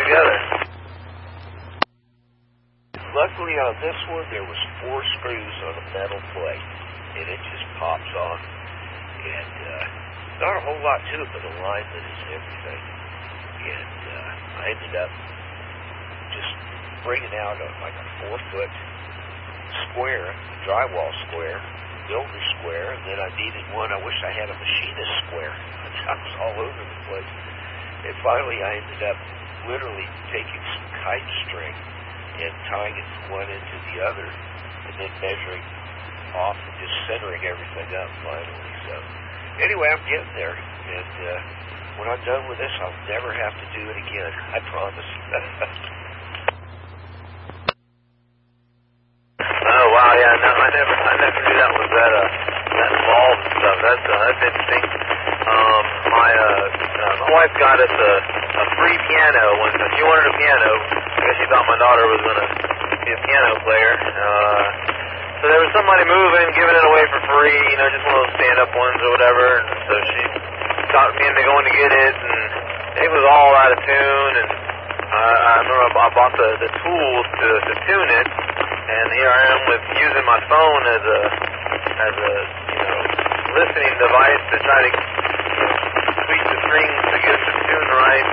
together. Luckily on this one, there was 4 screws on a metal plate, and it just pops off. And not a whole lot to it, but alignment is everything. And I ended up just bringing out like a 4-foot square, drywall square, builder square, and then I needed one. I wish I had a machinist square. I was all over the place. And finally I ended up literally taking some kite string and tying it from one end to the other, and then measuring off and just centering everything up finally. So anyway, I'm getting there, and when I'm done with this, I'll never have to do it again. I promise. Oh wow, yeah, no, I never knew that was that involved and stuff. That's interesting. My wife got us a free piano when she wanted a piano. I guess she thought my daughter was gonna be a piano player. So there was somebody moving, giving it away for free, you know, just one of those stand-up ones or whatever. And so she talked me into going to get it, and it was all out of tune. And I remember I bought the tools to tune it. And here I am with using my phone as a listening device to try to tweak the strings to get the tune right.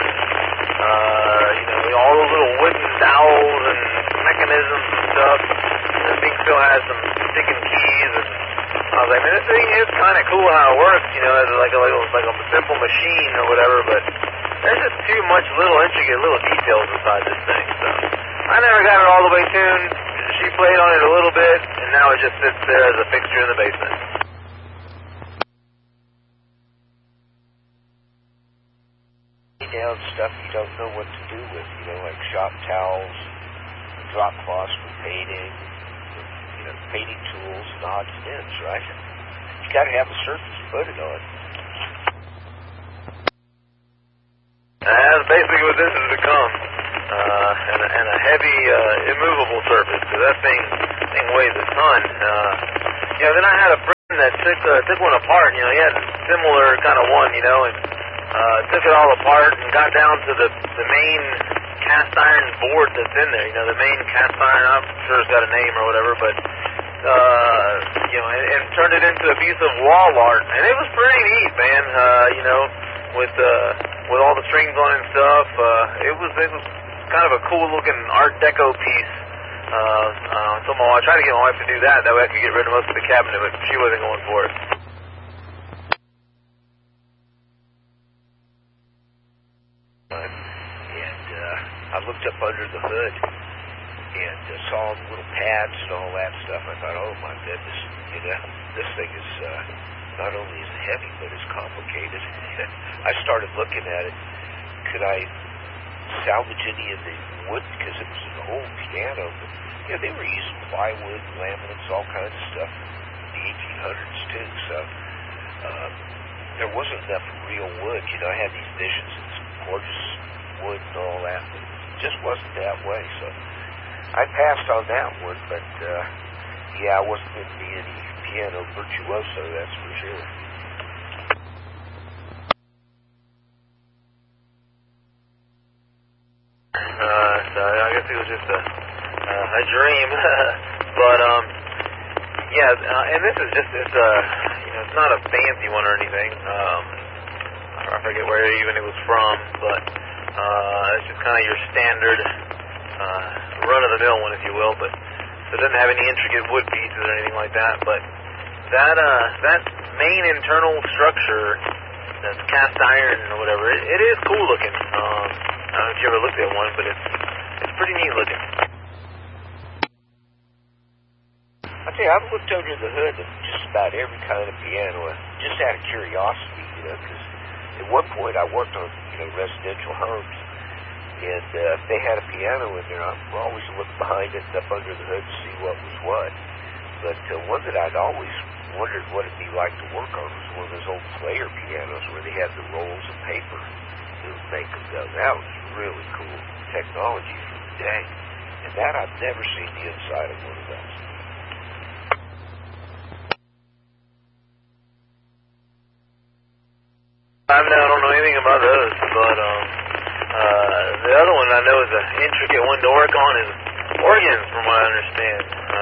All those little wooden dowels and mechanisms and stuff. And the thing still has some sticking keys. And I was like, man, this thing is kind of cool how it works, as like a simple machine or whatever. But there's just too much intricate little details inside this thing. So I never got it all the way tuned. She played on it a little bit, and now it just sits there as a fixture in the basement. Down stuff you don't know what to do with, like shop towels, drop cloths for painting, painting tools, and odds and ends, right? You got to have a surface to put it on. That's basically what this has become. And a heavy, immovable surface, because that thing weighs a ton. Then I had a friend that took one apart. He had a similar kind of one, and took it all apart and got down to the main cast iron board that's in there. The main cast iron, I'm sure it's got a name or whatever, but and turned it into a piece of wall art, and it was pretty neat, man. With all the strings on it and stuff, it was kind of a cool looking Art Deco piece. So I tried to get my wife to do that way I could get rid of most of the cabinet, but she wasn't going for it. And I looked up under the hood and saw the little pads and all that stuff. I thought, oh my goodness, this thing is not only is heavy, but it's complicated. I started looking at it. Could I salvage any of the wood, because it was an old piano, but they were using plywood, laminates, all kinds of stuff in the 1800s too, so there wasn't enough real wood. I had these visions of some gorgeous wood and all that, but it just wasn't that way, so I passed on that one, but I wasn't going to be any piano virtuoso, that's for sure. So I guess it was just a dream, but and this is just it's not a fancy one or anything. I forget where even it was from, but it's just kind of your standard run-of-the-mill one, if you will. But so it doesn't have any intricate wood pieces or anything like that. But that main internal structure, that's cast iron or whatever, it is cool looking. I don't know if you ever looked at one, but it's pretty neat looking. I tell you, I've looked under the hood of just about every kind of piano, just out of curiosity, because at one point I worked on, residential homes, and if they had a piano in there, I would always look behind it and up under the hood to see what was what. But one that I'd always wondered what it'd be like to work on was one of those old player pianos where they had the rolls of paper to make them go. That was really cool technology for the day, and that I've never seen the inside of one of those. I don't know anything about those, but the other one I know is an intricate one to work on is organs, from what I understand.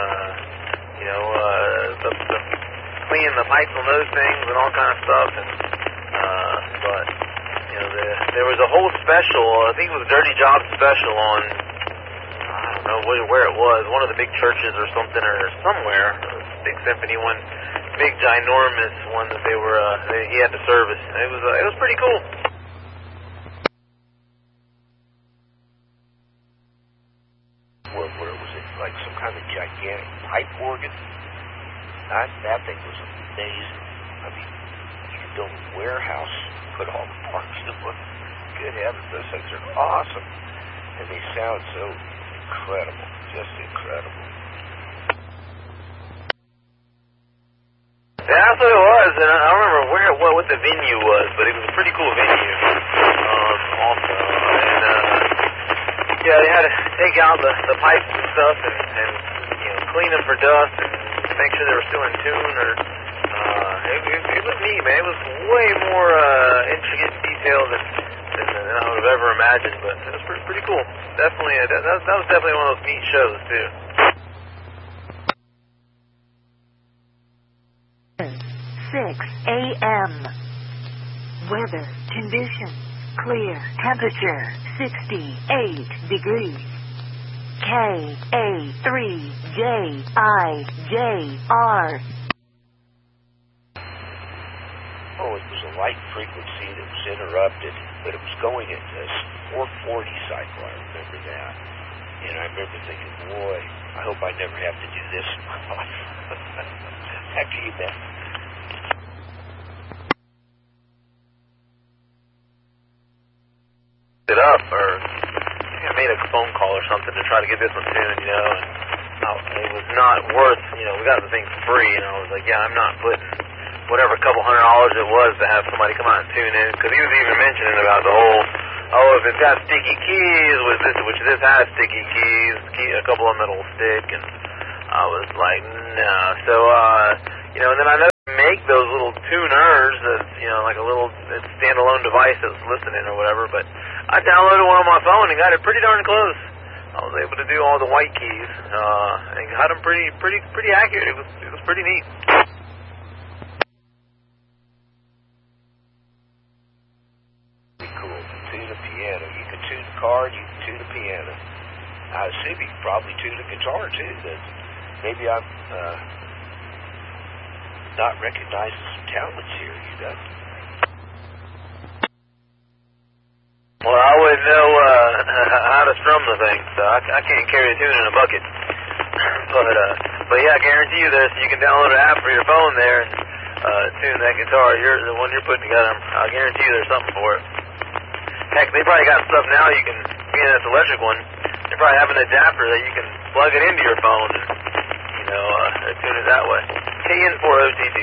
The cleaning the pipes on those things and all kind of stuff. And but there was a whole special. I think it was a Dirty Job special on, I don't know where it was, one of the big churches or something, or somewhere. Big symphony one, big ginormous one that he had to service. It was pretty cool. Where was it? Like some kind of gigantic pipe organ? That thing was amazing. I mean, you could build a warehouse, put all the parts in them. Good heavens, those things are awesome. And they sound so incredible. Just incredible. Yeah, that's what it was, and I don't remember what the venue was, but it was a pretty cool venue, also. And they had to take out the pipes and stuff, and clean them for dust, and make sure they were still in tune. Or it was neat, man. It was way more intricate detail than I would have ever imagined, but it was pretty cool. Definitely, that was definitely one of those neat shows too. 6 a.m. Weather conditions clear. Temperature 68 degrees. KA3JIJR. Oh, it was a light frequency that was interrupted, but it was going at a 440 cycle. I remember that. And I remember thinking, boy, I hope I never have to do this in my life. Back to you, Ben. It up, or I made a phone call or something to try to get this one tuned, and it was not worth, we got the thing for free, and I was like, I'm not putting whatever $200 it was to have somebody come out and tune in, because he was even mentioning about the whole, if it's got sticky keys, which this has sticky keys, a couple of them that'll stick, and I was like, no. So, and then I know they make those little tuners that's, like a little standalone device that's listening or whatever, but I downloaded one on my phone and got it pretty darn close. I was able to do all the white keys, and got them pretty accurate. It was pretty neat. Cool. Tune a piano. You can tune a car, you can tune a piano. I assume you can probably tune a guitar too. But maybe I'm not recognizing some talents here. Well, I wouldn't know how to strum the thing, so I can't carry a tune in a bucket. But yeah, I guarantee you you can download an app for your phone there and tune that guitar. The one you're putting together. I guarantee you there's something for it. Heck, they probably got stuff now you can, being this electric one, they probably have an adapter that you can plug it into your phone and, tune it that way. KN4OTT.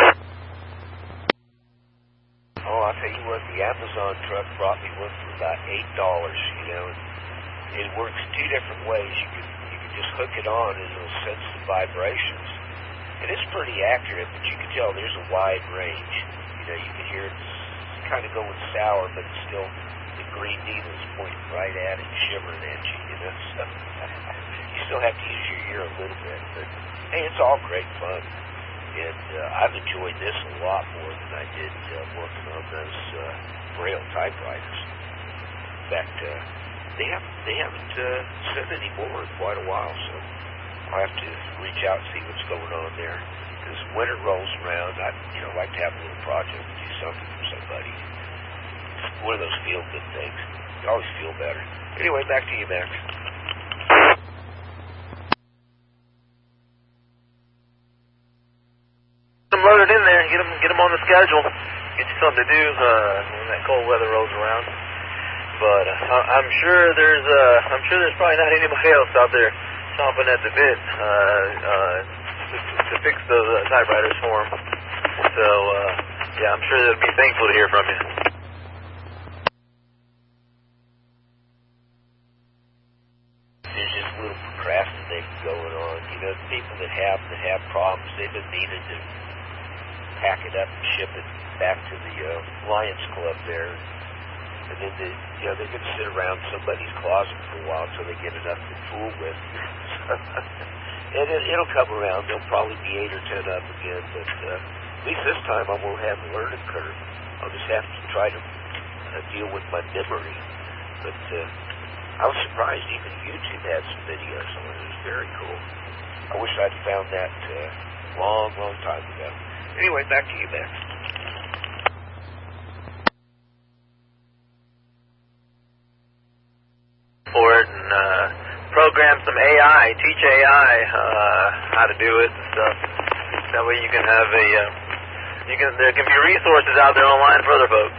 Oh, I'll tell you what, the Amazon truck brought me one for about $8, and it works two different ways. You can just hook it on and it'll sense the vibrations. And it's pretty accurate, but you can tell there's a wide range. You can hear it's kind of going sour, but it's still, the green needle's pointing right at it, shivering at you, so you still have to use your ear a little bit, but hey, it's all great fun. And I've enjoyed this a lot more than I did working on those Braille typewriters. In fact, they haven't sent any more in quite a while, so I'll have to reach out and see what's going on there. Because winter rolls around, I like to have a little project, do something for somebody. It's one of those feel-good things. You always feel better. Anyway, back to you, Max. Loaded in there, get them on the schedule, get you something to do when that cold weather rolls around. But I'm sure there's probably not anybody else out there chomping at the bit to fix those typewriters for them. So I'm sure they'll be thankful to hear from you. There's just a little procrastinating going on. The people that have problems, they've been needing to pack it up and ship it back to the Lions Club there. And then they're going to sit around somebody's closet for a while until they get enough to fool with. And it'll come around. There'll probably be 8 or 10 up again, but at least this time I won't have a learning curve. I'll just have to try to deal with my memory. But I was surprised even YouTube had some videos on it. It was very cool. I wish I'd found that long time ago. Anyway, back to you, Max. For it and program some AI, teach AI how to do it and stuff. That way you can have there can be resources out there online for other folks.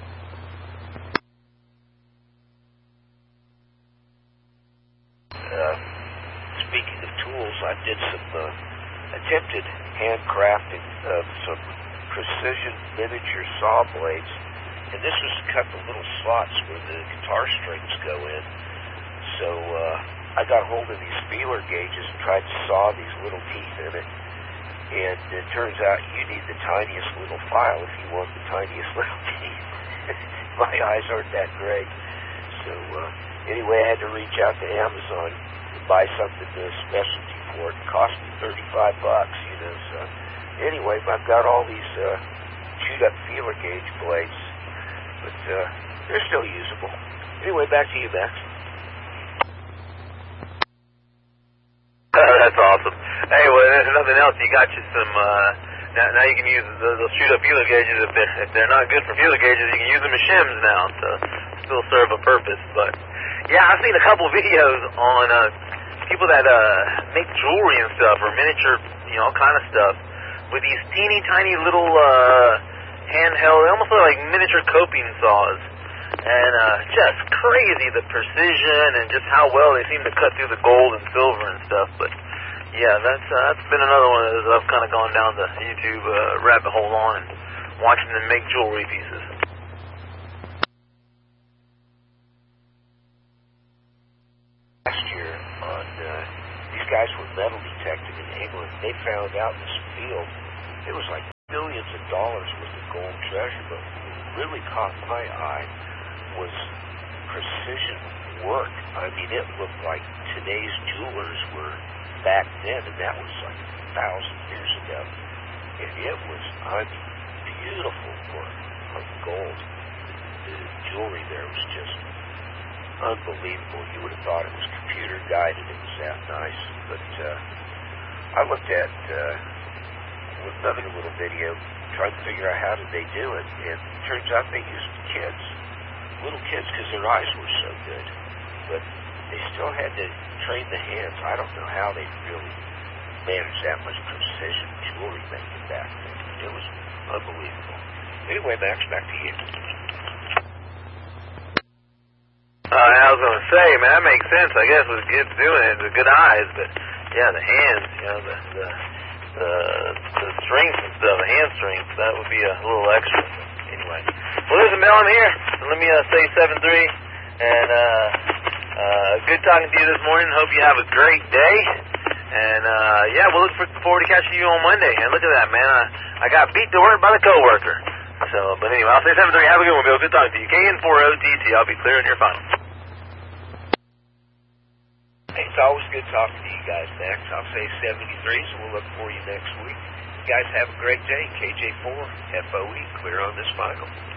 Speaking of tools, I did some attempted handcrafting of some precision miniature saw blades, and this was to cut the little slots where the guitar strings go in. So I got hold of these feeler gauges and tried to saw these little teeth in it. And it turns out you need the tiniest little file if you want the tiniest little teeth. My eyes aren't that great. So anyway, I had to reach out to Amazon and buy something specialty for it. It cost me $35, So anyway, I've got all these chewed up feeler gauge blades, but they're still usable. Anyway, back to you, Max. That's awesome. Hey, well, there's nothing else. You got you some. Now you can use those shoot-up feeler gauges. If they're not good for feeler gauges, you can use them as shims now to still serve a purpose. But yeah, I've seen a couple videos on people that make jewelry and stuff, or miniature, all kind of stuff, with these teeny tiny little handheld, they almost look like miniature coping saws. And just crazy, the precision and just how well they seem to cut through the gold and silver and stuff. But yeah, that's been another one of those I've kind of gone down the YouTube rabbit hole on and watching them make jewelry pieces. Last year, these guys were metal detecting in England. They found out in this field it was like millions of dollars worth of gold treasure. But what really caught my eye was precision work. I mean, it looked like today's jewelers were back then, and that was like 1,000 years ago. And it was, beautiful work of gold. The jewelry there was just unbelievable. You would have thought it was computer guided. It was that nice. But I looked at another little video trying to figure out how did they do it, and it turns out they used little kids, because their eyes were so good. But they still had to train the hands. I don't know how they really managed that much precision jewelry making back then. It was unbelievable. Anyway, Max, back to you. I was going to say, man, that makes sense, I guess, with kids doing it, the good eyes. But yeah, the hands, the strength and stuff, the hand strength, that would be a little extra. Anyway, well, listen, Mel, I'm here. Let me say 7-3, and good talking to you this morning. Hope you have a great day, and yeah, we'll look forward to catching you on Monday. And look at that, man, I got beat to work by the coworker. So, but anyway, I'll say 7-3. Have a good one, Bill. Good talking to you. KN4OTT. I'll be clearing your final. It's always good talking to you guys, Max. I'll say 73, so we'll look for you next week. You guys have a great day. KJ4, FOE, clear on this final.